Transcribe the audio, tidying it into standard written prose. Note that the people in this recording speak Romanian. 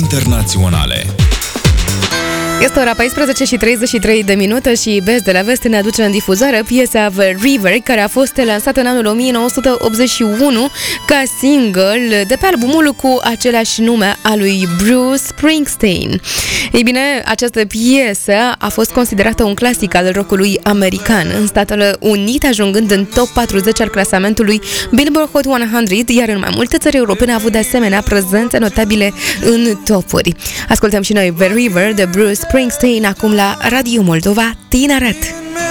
internaționale. Este ora 14 și 33 de minute și Best de la Vest ne aduce în difuzare piesa The River, care a fost lansată în anul 1981 ca single de pe albumul cu același nume al lui Bruce Springsteen. Ei bine, această piesă a fost considerată un clasic al rockului american în Statele Unite, ajungând în top 40 al clasamentului Billboard Hot 100, iar în mai multe țări europene a avut de asemenea prezențe notabile în topuri. Ascultăm și noi The River de Bruce Springsteen acum la Radio Moldova Tineret.